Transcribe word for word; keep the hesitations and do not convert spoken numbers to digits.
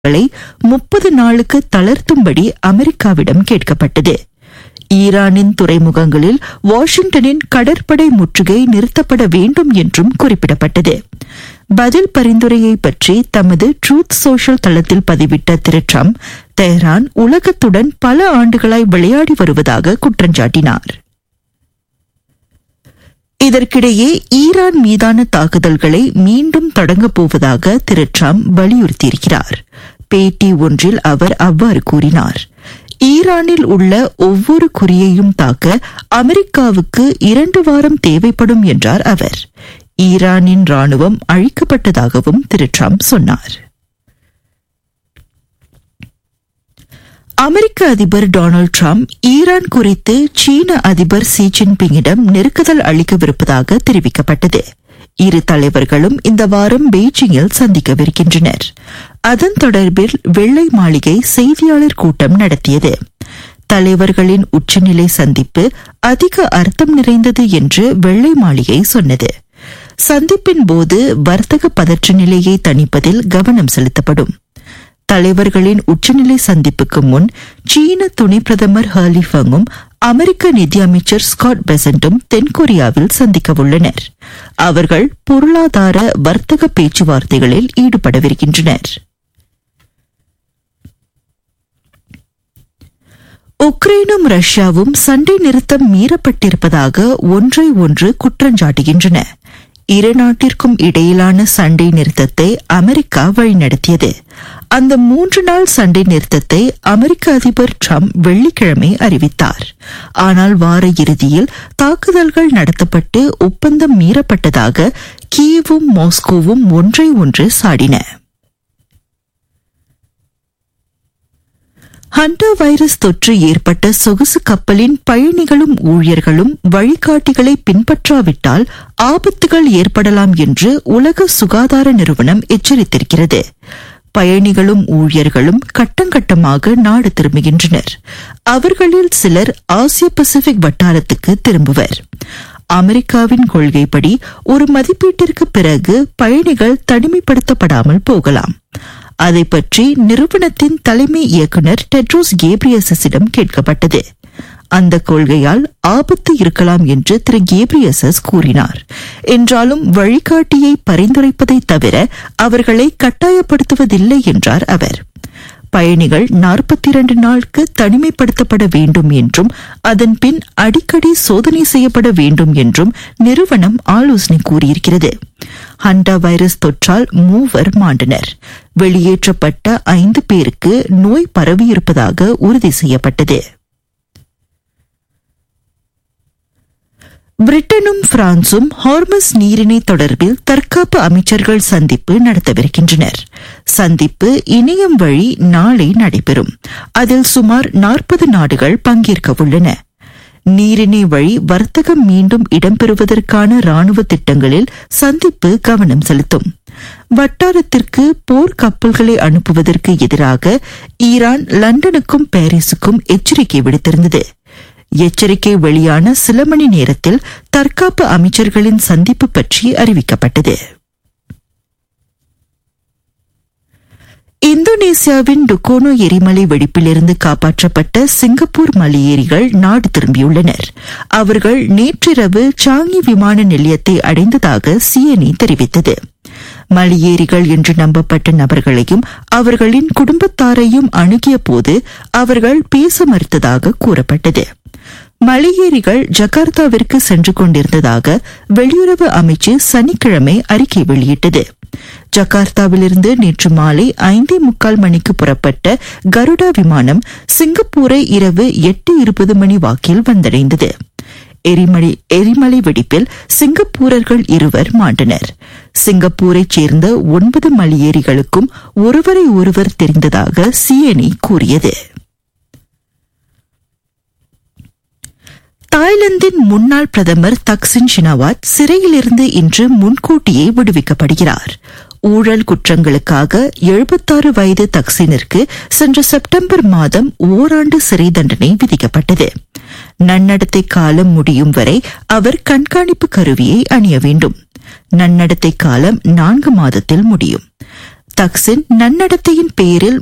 தாக்குதல்களை முப்பது நாளுக்கு தளர்த்தும்படி அமெரிக்காவிடம் கேட்கப்பட்டது. ஈரானின் துறைமுகங்களில் வாஷிங்டனின் கடற்படை முற்றுகை நிறுத்தப்பட வேண்டும் என்றும் குறிப்பிடப்பட்டது. பதில் பரிந்துரையை பற்றி தமது ட்ரூத் சோஷியல் தளத்தில் பதிவிட்ட திரு டிரம்ப் தெஹ்ரான் உலகத்துடன் பல ஆண்டுகளாய் விளையாடி வருவதாக குற்றஞ்சாட்டினார். இதற்கிடையே ஈரான் மீதான தாக்குதல்களை மீண்டும் தொடங்கப் போவதாக திரு டிரம்ப் வலியுறுத்தியிருக்கிறார். பேட்டி ஒன்றில் அவர் அவ்வாறு கூறினார். ஈரானில் உள்ள ஒவ்வொரு குறியையும் தாக்க அமெரிக்காவுக்கு இரண்டு வாரம் தேவைப்படும் என்றார் அவர். ஈரானின் ராணுவம் அழிக்கப்பட்டதாகவும் திரு டிரம்ப் சொன்னார். அமெரிக்க அதிபர் டொனால்டு டிரம்ப் ஈரான் குறித்து சீன அதிபர் ஷி ஜின்பிங்கிடம் நெருக்குதல் அளிக்கவிருப்பதாக தெரிவிக்கப்பட்டது. இரு தலைவர்களும் இந்த வாரம் பெய்ஜிங்கில் சந்திக்கவிருக்கின்றனர். அதன் தொடர்பில் வெள்ளை மாளிகை செய்தியாளர் கூட்டம் நடத்தியது. தலைவர்களின் உச்சநிலை சந்திப்பு அதிக அர்த்தம் நிறைந்தது என்று வெள்ளை மாளிகை சொன்னது. சந்திப்பின் போது வர்த்தக பதற்ற நிலையை தணிப்பதில் கவனம் செலுத்தப்படும். தலைவர்களின் உச்சநிலை சந்திப்புக்கு முன் சீன துணை பிரதமர் ஹர்லி ஃபங்கும் அமெரிக்க நிதியமைச்சர் ஸ்காட் பெசன்டும் தென்கொரியாவில் சந்திக்கவுள்ளனர். அவர்கள் பொருளாதார வர்த்தக பேச்சுவார்த்தைகளில் ஈடுபடவிருக்கின்றனர். உக்ரைனும் ரஷ்யாவும் சண்டை நிறுத்தம் மீறப்பட்டிருப்பதாக ஒன்றை ஒன்று குற்றஞ்சாட்டுகின்றன. இரு நாட்டிற்கும் இடையிலான சண்டை நிறுத்தத்தை அமெரிக்கா வழிநடத்தியது. அந்த மூன்று நாள் சண்டை நிறுத்தத்தை அமெரிக்க அதிபர் டிரம்ப் வெள்ளிக்கிழமை அறிவித்தார். ஆனால் வார இறுதியில் தாக்குதல்கள் நடத்தப்பட்டு ஒப்பந்தம் மீறப்பட்டதாக கீவும் மாஸ்கோவும் ஒன்றை ஒன்று சாடின. ஹண்டா வைரஸ் தொற்று ஏற்பட்ட சொகுசு கப்பலின் பயணிகளும் ஊழியர்களும் வழிகாட்டிகளை பின்பற்றாவிட்டால் ஆபத்துகள் ஏற்படலாம் என்று உலக சுகாதார நிறுவனம் எச்சரித்திருக்கிறது. பயணிகளும் ஊழியர்களும் கட்டங்கட்டமாக நாடு திரும்புகின்றனர். அவர்களில் சிலர் ஆசிய பசிபிக் வட்டாரத்துக்கு திரும்புவர். அமெரிக்காவின் கொள்கைப்படி ஒரு மதிப்பீட்டிற்கு பிறகு பயணிகள் தனிமைப்படுத்தப்படாமல் போகலாம். அதை பற்றி நிறுவனத்தின் தலைமை இயக்குநர் டெட்ரோஸ் கேப்ரியசஸிடம் கேட்கப்பட்டது. அந்த கொள்கையால் ஆபத்து இருக்கலாம் என்று திரு கேப்ரியசஸ் கூறினார். என்றாலும் வழிகாட்டியை பரிந்துரைப்பதை தவிர அவர்களை கட்டாயப்படுத்துவதில்லை என்றார் அவர். பயணிகள் நாற்பத்தி இரண்டு நாளுக்கு தனிமைப்படுத்தப்பட வேண்டும் என்றும் அதன் பின் அடிக்கடி சோதனை செய்யப்பட வேண்டும் என்றும் நிறுவனம் ஆலோசனை கூறியிருக்கிறது. ஹண்டா வைரஸ் தொற்றால் மூவர் மாண்டனர். வெளியேற்றப்பட்ட ஐந்து பேருக்கு நோய் பரவியிருப்பதாக உறுதி செய்யப்பட்டது. பிரிட்டனும் பிரான்சும் ஹார்மஸ் நீரிணை தொடர்பில் தற்காப்பு அமைச்சர்கள் சந்திப்பு நடத்தவிருக்கின்றனர். சந்திப்பு இணையம் வழி நாளை நடைபெறும். அதில் சுமார் நாற்பது நாடுகள் பங்கேற்க உள்ளன. நீரிணை வழி வர்த்தகம் மீண்டும் இடம்பெறுவதற்கான ராணுவ திட்டங்களில் சந்திப்பு கவனம் செலுத்தும். வட்டாரத்திற்கு போர் கப்பல்களை அனுப்புவதற்கு எதிராக ஈரான் லண்டனுக்கும் பாரிஸுக்கும் எச்சரிக்கை விடுத்திருந்தது. எச்சரிக்கை வெளியான சில மணி நேரத்தில் தற்காப்பு அமைச்சர்களின் சந்திப்பு பற்றி அறிவிக்கப்பட்டது. இந்தோனேசியாவின் டுகோனோ எரிமலை வெடிப்பிலிருந்து காப்பாற்றப்பட்ட சிங்கப்பூர் மலையேறிகள் நாடு திரும்பியுள்ளனர். அவர்கள் நேற்றிரவு சாங்கி விமான நிலையத்தை அடைந்ததாக சிஎன்இ தெரிவித்தது. மலையேறிகள் என்று நம்பப்பட்ட நபர்களையும் அவர்களின் குடும்பத்தாரையும் அணுகிய போது அவர்கள் பேச மறுத்ததாக கூறப்பட்டது. மலையேறிகள் ஜகார்த்தாவிற்கு சென்று கொண்டிருந்ததாக வெளியுறவு அமைச்சு சனிக்கிழமை அறிக்கை வெளியிட்டது. ஜகார்த்தாவிலிருந்து நேற்று மாலை ஐந்தே முக்கால் மணிக்கு புறப்பட்ட கருடா விமானம் சிங்கப்பூரை இரவு எட்டு இருபது மணி வாக்கில் வந்தடைந்தது. எரிமலை எரிமலை வெடிப்பில் சிங்கப்பூரர்கள் இருவர் மாண்டனர். சிங்கப்பூரைச் சேர்ந்த ஒன்பது மலையேறிகளுக்கும் ஒருவரை ஒருவர் தெரிந்ததாக சிஎன்இ கூறியது. தாய்லாந்தின் முன்னாள் பிரதமர் தக்சின் ஷினவாட் சிறையிலிருந்து இன்று முன்கூட்டியே விடுவிக்கப்படுகிறார். ஊழல் குற்றங்களுக்காக எழுபத்தாறு வயது தக்சினிற்கு சென்ற செப்டம்பர் மாதம் ஓராண்டு சிறை தண்டனை விதிக்கப்பட்டது. நன்னடத்தை காலம் முடியும் வரை அவர் கண்காணிப்பு கருவியை அணிய வேண்டும். நன்னடத்தை காலம் நான்கு மாதத்தில் முடியும். தக்சின் நன்னடத்தையின் பேரில்